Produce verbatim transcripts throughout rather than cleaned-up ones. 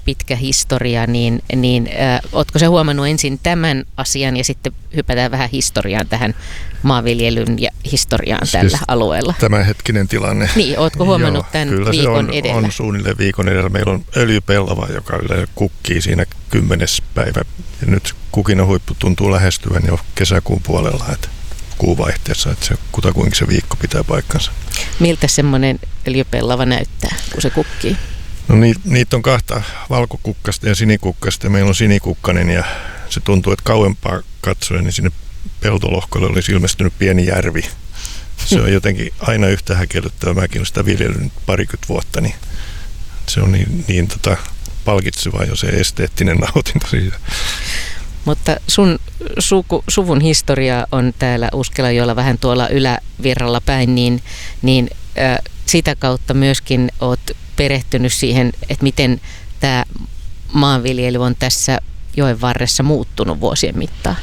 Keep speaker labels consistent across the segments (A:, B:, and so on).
A: pitkä historia, niin, niin äh, ootko sä huomannut ensin tämän asian ja sitten hypätään vähän historiaan tähän maanviljelyn ja historiaan siis tällä alueella?
B: Tämänhetkinen tilanne.
A: Niin, ootko huomannut
B: Joo,
A: tämän
B: kyllä
A: viikon
B: se on,
A: edellä?
B: on suunnilleen viikon edellä. Meillä on öljypellava, joka yleensä kukkii siinä kymmenes päivä. Ja nyt kukinan huippu tuntuu lähestyvän jo kesäkuun puolella, että kuuvaihteessa, että se kutakuinkin se viikko pitää paikkansa.
A: Miltä semmoinen öljypellava näyttää, kun se kukkii?
B: No niitä, niitä on kahta, valkokukkasta ja sinikukkasta. Meillä on sinikukkanen ja se tuntuu, että kauempaa katsoen, niin sinne peltolohkolle olisi ilmestynyt pieni järvi. Se on jotenkin aina yhtä häkellyttävä. Mäkin olen sitä viljellyt parikymmentä vuotta, niin se on niin, niin tota, palkitsevaa jo se esteettinen nautinto siitä.
A: Mutta sun suku, suvun historia on täällä Uskelajoella vähän tuolla ylävirralla päin, niin, niin äh, sitä kautta myöskin oot perehtynyt siihen, että miten tämä maanviljely on tässä joen varressa muuttunut vuosien mittaan.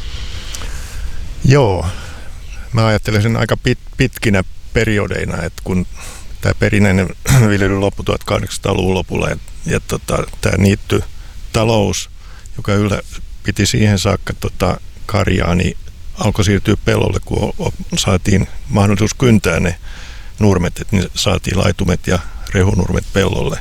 B: Joo, mä ajattelen sen aika pit, pitkinä periodeina, että kun tämä perinteinen viljely loppui tuhatkahdeksansataaluvun lopulla ja, ja tota, tämä niitty talous, joka yllä piti siihen saakka tota, karjaa, niin alkoi siirtyä pellolle, kun saatiin mahdollisuus kyntää ne nurmet, että niin saatiin laitumet ja rehunurmet pellolle.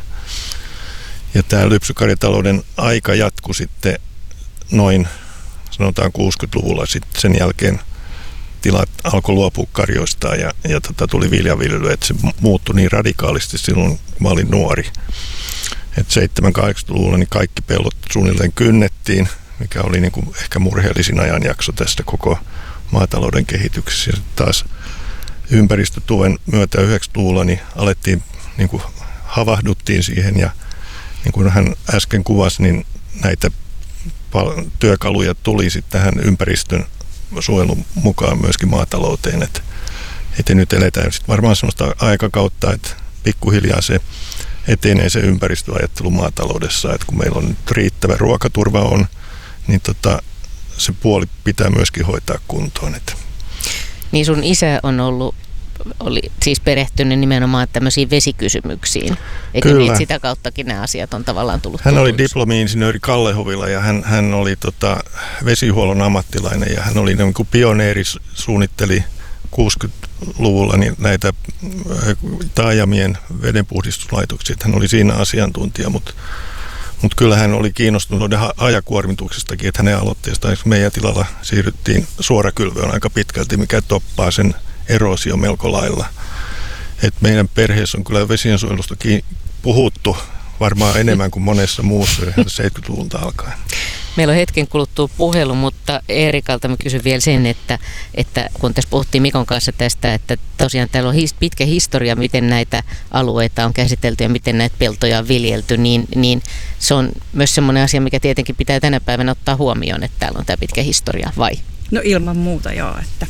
B: Ja tämä lypsykarjatalouden aika jatkui sitten noin, sanotaan kuusikymmentäluvulla, sitten sen jälkeen tilat alkoi luopua karjoistaan ja, ja tota, tuli viljaviljely, että se muuttui niin radikaalisti silloin, kun mä olin nuori. Että seitsemänkymmentä-kahdeksankymmentäluvulla niin kaikki pellot suunnilleen kynnettiin, mikä oli niin kuin ehkä murheellisin ajanjakso tästä koko maatalouden kehityksessä. Ja taas ympäristötuen myötä yhdeksänkymmentäluvulla niin alettiin, niin kuin havahduttiin siihen ja niin kuin hän äsken kuvasi, niin näitä työkaluja tuli sitten tähän ympäristön suojelun mukaan myöskin maatalouteen. Että et nyt eletään sitten varmaan sellaista aikakautta, että pikkuhiljaa se etenee se ympäristöajattelu maataloudessa, että kun meillä on nyt riittävä ruokaturva on, niin tota, se puoli pitää myöskin hoitaa kuntoon. Että.
A: Niin sun isä on ollut, oli siis perehtynyt nimenomaan tämmöisiin vesikysymyksiin. Eikö
B: Kyllä.
A: niin, että sitä kauttakin nämä asiat on tavallaan tullut
B: Hän
A: tutuiksi?
B: oli diplomi-insinööri Kallehovilla ja hän, hän oli tota, vesihuollon ammattilainen ja hän oli niin kuin pioneeri, suunnitteli kuusikymmentäluvulla niin näitä taajamien vedenpuhdistuslaitoksia. Hän oli siinä asiantuntija, mutta, mutta kyllä hän oli kiinnostunut hajakuormituksestakin, että hänen aloitteestaan meidän tilalla siirryttiin suorakylvöön aika pitkälti, mikä toppaa sen eroosio melko lailla. Et meidän perheessä on kyllä vesiensuojelustakin puhuttu varmaan enemmän kuin monessa muussa seitsemänkymmentäluvulta alkaen.
A: Meillä on hetken kuluttua puhelu, mutta Eerikalta mä kysyn vielä sen, että, että kun tässä puhuttiin Mikon kanssa tästä, että tosiaan täällä on his, pitkä historia, miten näitä alueita on käsitelty ja miten näitä peltoja on viljelty, niin, niin se on myös semmoinen asia, mikä tietenkin pitää tänä päivänä ottaa huomioon, että täällä on tämä pitkä historia, vai?
C: No ilman muuta joo, että...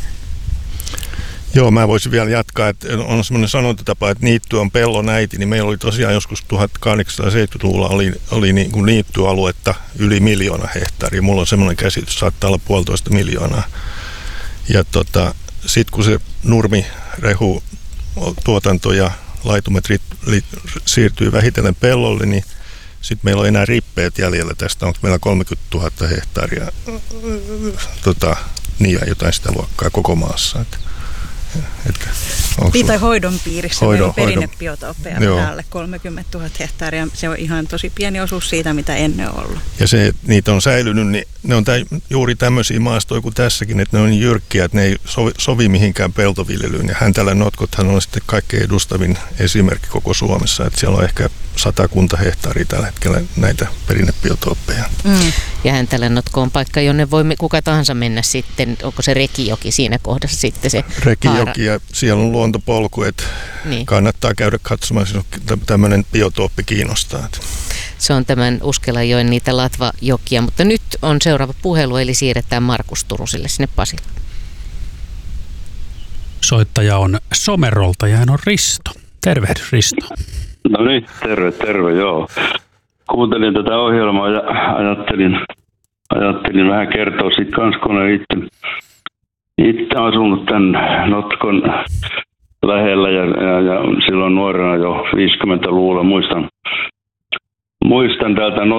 B: Joo, mä voisin vielä jatkaa, että on semmoinen sanontatapa, että niitty on pellon äiti, niin meillä oli tosiaan joskus tuhatkahdeksansataaseitsemänkymmentäluvulla oli, oli niin kuin niittyaluetta yli miljoona hehtaaria. Mulla on semmoinen käsitys, saattaa olla puolitoista miljoonaa. Ja tota, sitten kun se nurmirehu tuotanto ja laitumet ri, li, siirtyy vähitellen pellolle, niin sitten meillä on enää rippeet jäljellä. Tästä on meillä kolmekymmentätuhatta hehtaaria tota, niin jotain sitä luokkaa koko maassa. Että Että,
C: niin, tai hoidon piirissä
B: hoidon,
C: meillä on perinnebiotooppeja alle kolmekymmentätuhatta hehtaaria. Se on ihan tosi pieni osuus siitä, mitä ennen on ollut.
B: Ja se, että niitä on säilynyt, niin ne on tä, juuri tämmöisiä maastoja kuin tässäkin, että ne on niin jyrkkiä, että ne ei sovi, sovi mihinkään peltoviljelyyn. Ja Häntälän notkothan on sitten kaikkein edustavin esimerkki koko Suomessa, että siellä on ehkä satakunta hehtaaria tällä hetkellä näitä perinnebiotooppeja.
A: Mm. Ja Häntälän notko on paikka, jonne voi kuka tahansa mennä sitten, onko se Rekijoki siinä kohdassa sitten se
B: Rekijoki ja siellä on luontopolku, että niin. Kannattaa käydä katsomaan, jos tämmöinen biotooppi kiinnostaa.
A: Se on tämän Uskelajoen niitä latvajokia, mutta nyt on seuraava puhelu, eli siirretään Markus Turusille sinne Pasilaan.
D: Soittaja on Somerolta ja hän on Risto. Tervehdys Risto.
E: No niin, terve, terve, joo. Kuuntelin tätä ohjelmaa ja ajattelin, ajattelin vähän kertoa siitä kanssa, kun olen itse, itse asunut tämän Notkon lähellä ja, ja, ja silloin nuorena jo viisikymmentäluvulla muistan, muistan täältä